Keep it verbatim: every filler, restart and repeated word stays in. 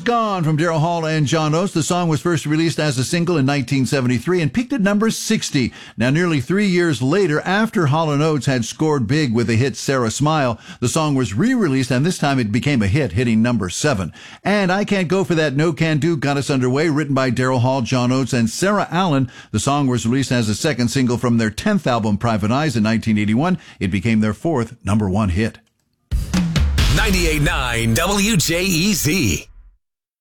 Gone from Daryl Hall and John Oates. The song was first released as a single in nineteen seventy-three and peaked at number sixty. Now, nearly three years later, after Hall and Oates had scored big with the hit Sarah Smile, the song was re-released, and this time it became a hit, hitting number seven. And I Can't Go For That No Can Do got us underway, written by Daryl Hall, John Oates, and Sarah Allen. The song was released as a second single from their tenth album, Private Eyes, in nineteen eighty-one. It became their fourth number one hit. ninety-eight point nine W J E Z.